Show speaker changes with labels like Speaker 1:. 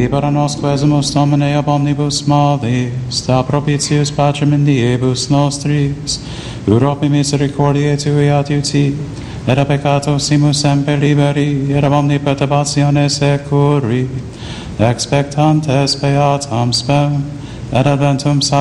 Speaker 1: Libera nos quesumus Domine ab omnibus malis, da propitius pacem in diebus nostris, Europi misericordiae tui adiuti, et a peccatosimus semper liberi, et ab omni perturbatione securi, expectantes beatam spem, et adventum